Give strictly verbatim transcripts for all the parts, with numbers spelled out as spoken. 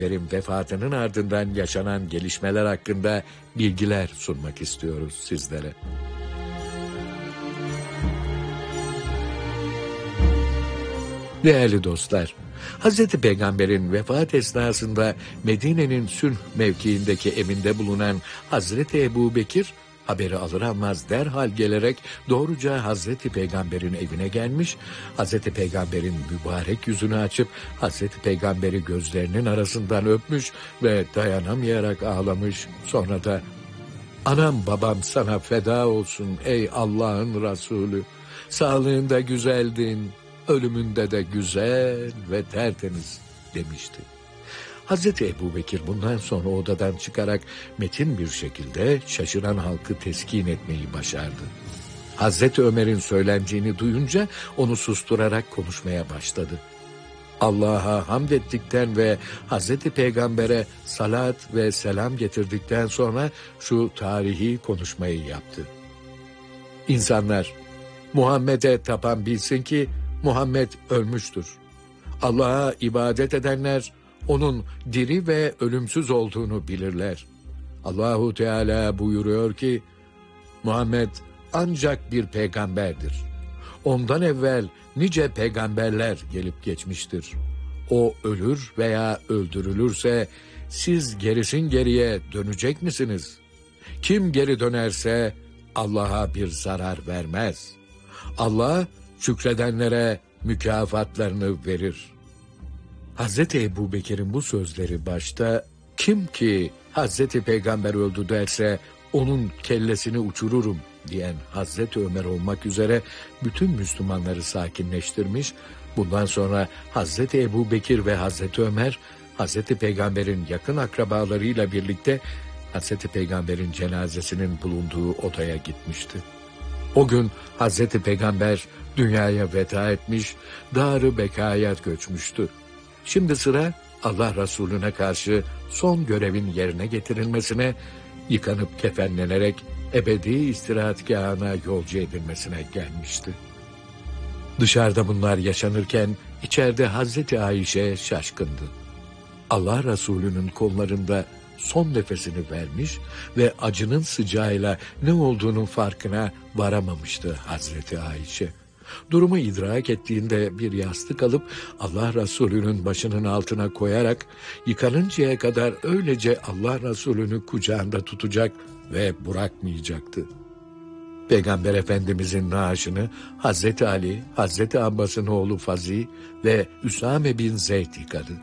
Peygamberin vefatının ardından yaşanan gelişmeler hakkında bilgiler sunmak istiyoruz sizlere. Değerli dostlar, Hazreti Peygamber'in vefat esnasında Medine'nin Sülh mevkiindeki evinde bulunan Hazreti Ebubekir, haberi alır almaz derhal gelerek doğruca Hazreti Peygamber'in evine gelmiş, Hazreti Peygamber'in mübarek yüzünü açıp Hazreti Peygamber'i gözlerinin arasından öpmüş ve dayanamayarak ağlamış. Sonra da "Anam babam sana feda olsun ey Allah'ın Resulü, sağlığında güzeldin, ölümünde de güzel ve tertemiz" demişti. Hazreti Ebubekir bundan sonra odadan çıkarak metin bir şekilde şaşıran halkı teskin etmeyi başardı. Hazreti Ömer'in söylendiğini duyunca onu susturarak konuşmaya başladı. Allah'a hamd ettikten ve Hazreti Peygamber'e salat ve selam getirdikten sonra şu tarihi konuşmayı yaptı. İnsanlar, Muhammed'e tapan bilsin ki Muhammed ölmüştür. Allah'a ibadet edenler onun diri ve ölümsüz olduğunu bilirler. Allahu Teala buyuruyor ki, Muhammed ancak bir peygamberdir. Ondan evvel nice peygamberler gelip geçmiştir. O ölür veya öldürülürse siz gerisin geriye dönecek misiniz? Kim geri dönerse Allah'a bir zarar vermez. Allah şükredenlere mükafatlarını verir. Hazreti Ebubekir'in bu sözleri başta, kim ki Hazreti Peygamber öldü derse onun kellesini uçururum diyen Hazreti Ömer olmak üzere bütün Müslümanları sakinleştirmiş, bundan sonra Hazreti Ebubekir ve Hazreti Ömer, Hazreti Peygamber'in yakın akrabalarıyla birlikte Hazreti Peygamber'in cenazesinin bulunduğu odaya gitmişti. O gün Hazreti Peygamber dünyaya veda etmiş, dar-ı bekaya göçmüştü. Şimdi sıra Allah Resulüne karşı son görevin yerine getirilmesine, yıkanıp kefenlenerek ebedi istirahatgâhına yolcu edilmesine gelmişti. Dışarıda bunlar yaşanırken içeride Hazreti Ayşe şaşkındı. Allah Resulü'nün kollarında son nefesini vermiş ve acının sıcağıyla ne olduğunun farkına varamamıştı Hazreti Ayşe. Durumu idrak ettiğinde bir yastık alıp Allah Resulü'nün başının altına koyarak yıkanıncaya kadar öylece Allah Resulü'nü kucağında tutacak ve bırakmayacaktı. Peygamber Efendimizin naaşını Hazreti Ali, Hazreti Abbas'ın oğlu Fazi ve Üsame bin Zeyd yıkadı.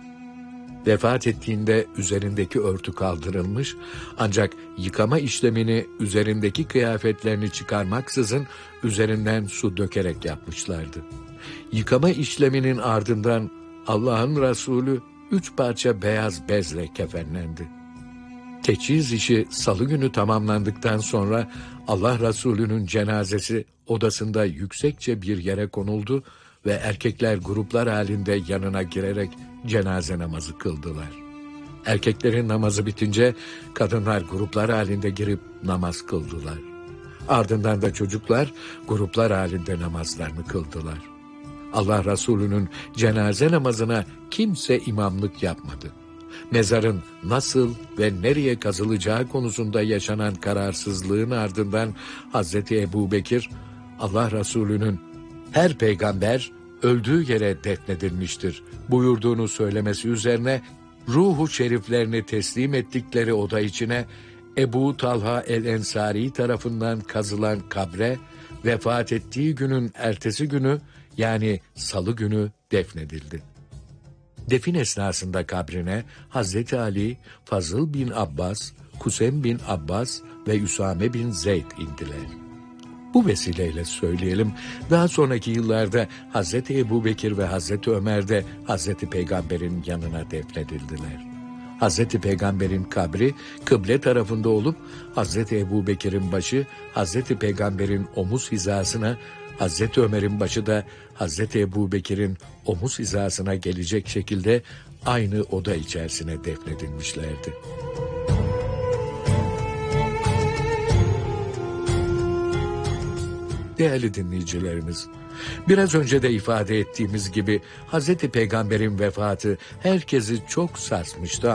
Vefat ettiğinde üzerindeki örtü kaldırılmış, ancak yıkama işlemini üzerindeki kıyafetlerini çıkarmaksızın üzerinden su dökerek yapmışlardı. Yıkama işleminin ardından Allah'ın Resulü üç parça beyaz bezle kefenlendi. Teçhiz işi salı günü tamamlandıktan sonra Allah Resulü'nün cenazesi odasında yüksekçe bir yere konuldu ve erkekler gruplar halinde yanına girerek cenaze namazı kıldılar. Erkeklerin namazı bitince kadınlar gruplar halinde girip namaz kıldılar. Ardından da çocuklar gruplar halinde namazlarını kıldılar. Allah Resulü'nün cenaze namazına kimse imamlık yapmadı. Mezarın nasıl ve nereye kazılacağı konusunda yaşanan kararsızlığın ardından Hazreti Ebubekir, Allah Resulü'nün her peygamber öldüğü yere defnedilmiştir buyurduğunu söylemesi üzerine ruhu şeriflerini teslim ettikleri oda içine Ebu Talha el-Ensari tarafından kazılan kabre vefat ettiği günün ertesi günü yani salı günü defnedildi. Defin esnasında kabrine Hazreti Ali, Fazıl bin Abbas, Kusem bin Abbas ve Üsame bin Zeyd indiler. Bu vesileyle söyleyelim, daha sonraki yıllarda Hazreti Ebubekir ve Hazreti Ömer de Hazreti Peygamber'in yanına defnedildiler. Hazreti Peygamber'in kabri kıble tarafında olup Hazreti Ebubekir'in başı Hazreti Peygamber'in omuz hizasına, Hazreti Ömer'in başı da Hazreti Ebubekir'in omuz hizasına gelecek şekilde aynı oda içerisine defnedilmişlerdi. Değerli dinleyicilerimiz, biraz önce de ifade ettiğimiz gibi Hazreti Peygamber'in vefatı herkesi çok sarsmıştı